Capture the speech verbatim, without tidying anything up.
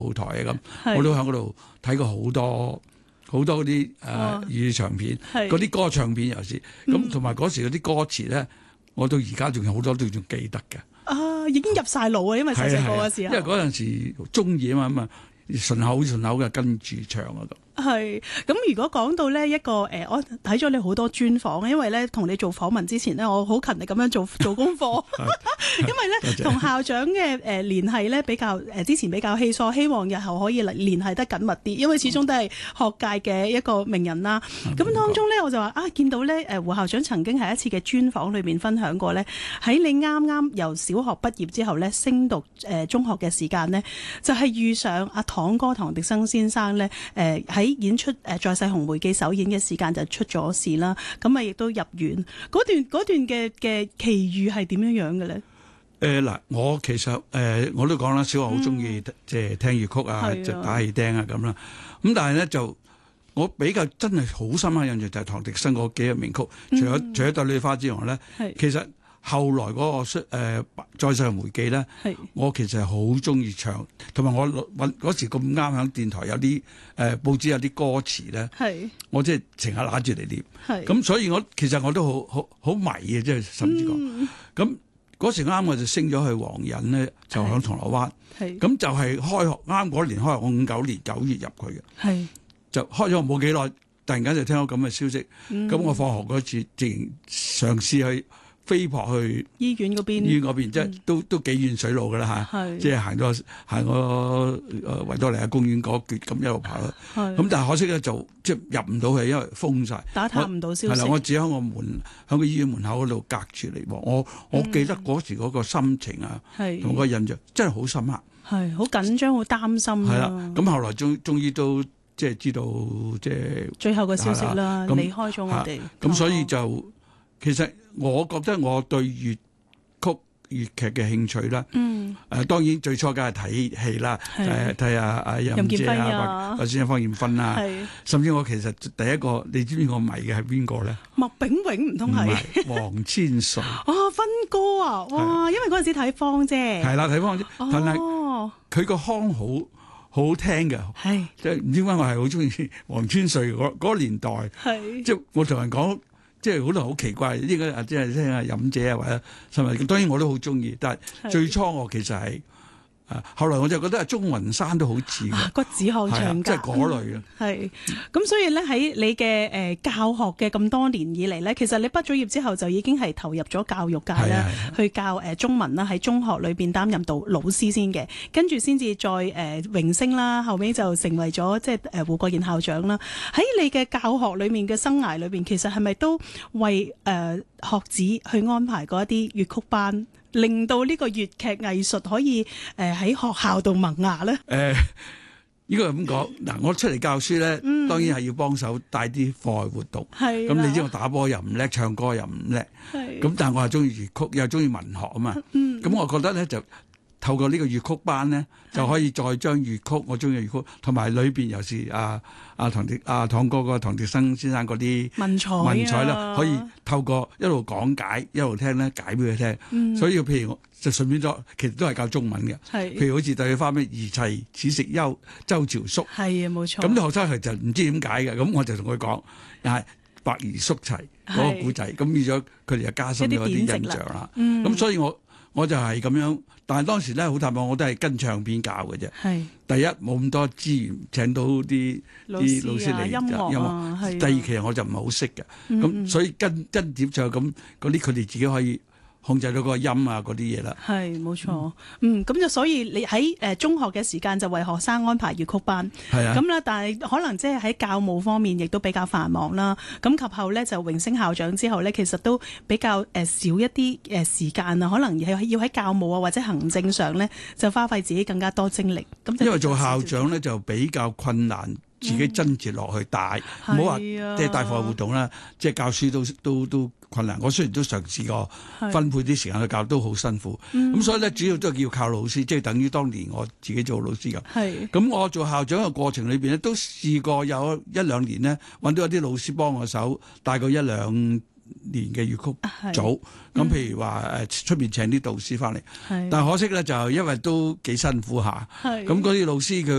舞台啊咁，我都喺嗰度睇過好多好多嗰啲誒粵語長片，嗰啲歌唱片有時咁，同埋嗰時嗰啲歌詞咧，我到而家仲有好多都仲記得嘅。 啊，已經入晒腦啊！因為細細個嘅時候， 因為嗰陣時中意啊嘛，咁啊順口順口嘅跟住唱啊咁。 係咁，如果講到呢一個誒、呃，我睇咗你好多專訪，因為咧同你做訪問之前呢，我好勤力咁樣做做功課，因為咧同校長嘅誒聯繫咧比較誒、呃、之前比較稀疏，希望日後可以聯繫得緊密啲，因為始終都係學界嘅一個名人啦。咁、嗯、當中咧我就話啊，見到咧誒胡校長曾經喺一次嘅專訪裏邊分享過咧，喺你啱啱由小學畢業之後咧升讀誒、呃、中學嘅時間呢，就係、是、遇上阿堂哥唐滌生先生咧誒喺演出誒《在世紅梅記》首演嘅時間就出咗事啦，咁啊亦都入院。嗰段嗰段嘅嘅奇遇係點樣樣嘅咧？ 誒嗱，我其實誒、呃、我都講啦，小學好中意即係聽粵曲啊，就、嗯、打戲釘啊咁啦。咁但係咧就我比較真係好深刻印象就係唐滌生嗰幾個名曲，除咗、嗯、除咗《帝女花》之外咧，其實。後來嗰、那個誒、呃《在世紅梅記》咧，我其實係好中意唱，同埋我揾嗰時咁啱喺電台有啲誒、呃、報紙有啲歌詞咧，我即係成日揦住嚟念，咁所以我其實我都好好好迷嘅，即係甚至講，咁嗰、嗯、時啱我就升咗去黃仁咧，就喺銅鑼灣，咁就係開學啱嗰年開學，我五九年九月入去嘅，就開咗冇幾耐，突然間就聽到咁嘅消息，咁、嗯、我放學嗰次直情嘗試去。飛撲去醫院嗰邊，醫院嗰邊即係都都幾遠水路噶啦嚇，即係行咗行個維多利亞公園嗰橛咁一路跑，咁但係可惜咧就即係入唔到去，因為封晒，打探唔到消息。係啦，我只喺我門喺個醫院門口嗰度隔住嚟望。我我記得嗰時嗰個心情啊，同個印象真係好深刻，係好緊張，好擔心。係啦，咁後來終終於都即係知道即係最後嘅消息啦，離開咗我哋。咁所以就其實。我覺得我對粵曲粵劇嘅興趣啦，誒、嗯呃、當然最初梗係睇戲啦，誒睇下阿任姐啊，或者方艷芬啊，甚至我其實第一個你知唔知我迷嘅係邊個咧？麥炳榮唔通係黃千歲？哦，芬哥啊，哇！因為嗰陣時睇芳姐，係啦睇芳姐，但係佢個腔好好好聽嘅，係即係唔知點解我係好中意黃千歲嗰嗰個年代，係即係我同人講。即係好多人好奇怪，應該啊，即係聽下飲者啊，或者甚至當然我都好中意，但係最初我其實係啊，後來我就覺得鍾雲山都好似嘅骨子腔唱家，即係嗰類嘅。係咁，所以咧喺你嘅誒、呃、教學嘅咁多年以嚟咧，其實你畢咗業之後就已經係投入咗教育界啦，去教誒、呃、中文啦，喺中學裏邊擔任到老師先嘅，跟住先至再誒榮、呃、升啦，後尾就成為咗即係誒胡國賢校長啦。喺你嘅教學裏面嘅生涯裏邊，其實係咪都為誒、呃、學子去安排過一啲粵曲班？令到呢個粵劇藝術可以誒喺、呃、學校度萌芽咧？誒、呃，應該係咁講。嗱，我出嚟教書咧，嗯、當然係要幫手帶啲課外活動。係咁，你知我打波又唔叻，唱歌又唔叻。係咁，但係我係中意粵曲，又中意文學啊嘛。嗯，咁我覺得咧就透過呢個粵曲班咧，就可以再將粵曲，我中意粵曲，同埋裏邊又是啊啊唐滌啊唐哥個唐滌生先生嗰啲文采文采啦，可以透過一路講解一路聽咧解俾佢聽。嗯、所以譬如我就順便咗，其實都係教中文嘅。係，譬如好似對佢翻咩兒齊此食休周朝宿。係啊，冇錯。咁啲學生係就唔知點解嘅，咁我就同佢講，又係白兒叔齊嗰個古仔，咁變咗佢哋就加深咗啲印象啦。咁、嗯、所以我我就係咁樣。但係當時咧好坦白，我都係跟唱片教嘅啫。係第一冇咁多資源請到啲啲老師嚟、啊、音樂、啊。音樂第二其實我就唔係好識嘅，咁、嗯、所以跟跟碟唱咁嗰啲佢哋自己可以控制到嗰個音啊嗰啲嘢啦。係冇錯。嗯，咁就所以你喺誒中學嘅時間就為學生安排粵曲班。係啊。咁啦，但係可能即係喺教務方面亦都比較繁忙啦。咁及後咧就榮升校長之後咧，其實都比較誒少一啲誒時間啊，可能要喺教務啊或者行政上咧就花費自己更加多精力。咁因為做校長咧就比較困難。自己真接落去帶，唔好話即係帶課外活動啦，即係教書都都都困難。我雖然都嘗試過分配啲時間去教，都好辛苦。咁、嗯、所以咧，主要都係要靠老師，即係等於當年我自己做老師咁。咁我做校長嘅過程裏邊咧，都試過有一兩年咧，揾到一啲老師幫我手帶過一兩年嘅粵曲係組。咁譬如話誒出面請啲導師翻嚟， 係但係可惜咧就因為都幾辛苦下， 係咁嗰啲老師佢